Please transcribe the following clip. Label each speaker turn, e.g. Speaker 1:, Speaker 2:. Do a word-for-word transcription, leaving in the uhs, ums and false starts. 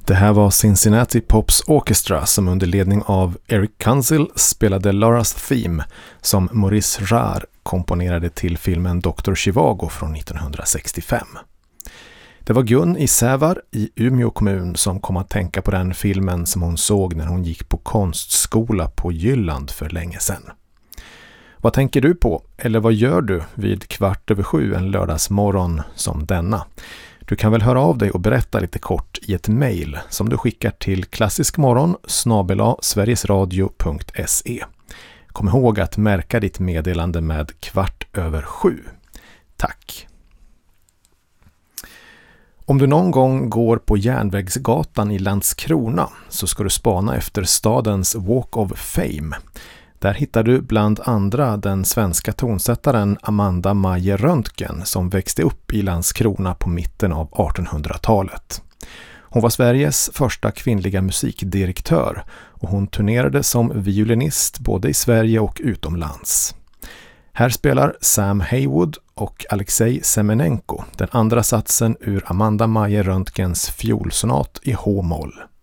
Speaker 1: Det här var Cincinnati Pops Orchestra som under ledning av Eric Kunzel spelade Laura's Theme som Maurice Jarre komponerade till filmen doktor Zhivago från nittonhundrasextiofem. Det var Gun i Sävar i Umeå kommun som kom att tänka på den filmen som hon såg när hon gick på konstskola på Jylland för länge sedan. Vad tänker du på, eller vad gör du vid kvart över sju en lördagsmorgon som denna? Du kan väl höra av dig och berätta lite kort i ett mejl som du skickar till klassiskmorgon snabel-a sverigesradio punkt se. Kom ihåg att märka ditt meddelande med kvart över sju. Tack! Om du någon gång går på Järnvägsgatan i Landskrona så ska du spana efter stadens Walk of Fame. Där hittar du bland andra den svenska tonsättaren Amanda Maje Röntgen som växte upp i Landskrona på mitten av artonhundratalet. Hon var Sveriges första kvinnliga musikdirektör och hon turnerade som violinist både i Sverige och utomlands. Här spelar Sam Haywood och Alexej Semenenko den andra satsen ur Amanda Maje Röntgens fiolsonat i H-moll.